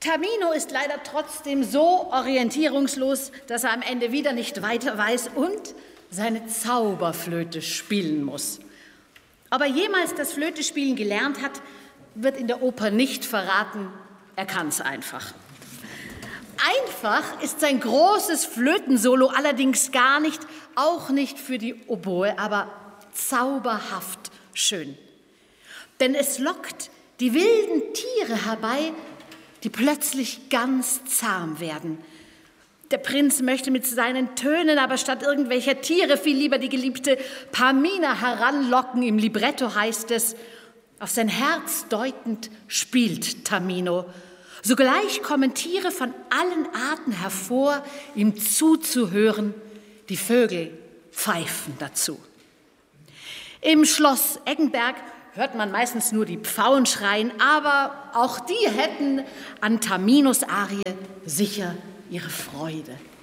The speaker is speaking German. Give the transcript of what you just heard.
Tamino ist leider trotzdem so orientierungslos, dass er am Ende wieder nicht weiter weiß und seine Zauberflöte spielen muss. Ob er jemals das Flötespielen gelernt hat, wird in der Oper nicht verraten. Er kann es einfach. Einfach ist sein großes Flötensolo allerdings gar nicht, auch nicht für die Oboe, aber zauberhaft schön. Denn es lockt die wilden Tiere herbei, die plötzlich ganz zahm werden. Der Prinz möchte mit seinen Tönen aber statt irgendwelcher Tiere viel lieber die geliebte Pamina heranlocken. Im Libretto heißt es, auf sein Herz deutend spielt Tamino. Sogleich kommen Tiere von allen Arten hervor, ihm zuzuhören. Die Vögel pfeifen dazu. Im Schloss Eggenberg hört man meistens nur die Pfauen schreien, aber auch die hätten an Taminos Arie sicher ihre Freude.